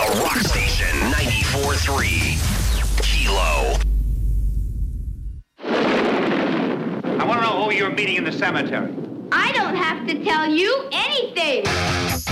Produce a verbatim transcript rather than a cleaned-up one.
The Rock Station ninety-four three. Kilo. I want to know who you're meeting in the cemetery. I don't have to tell you anything.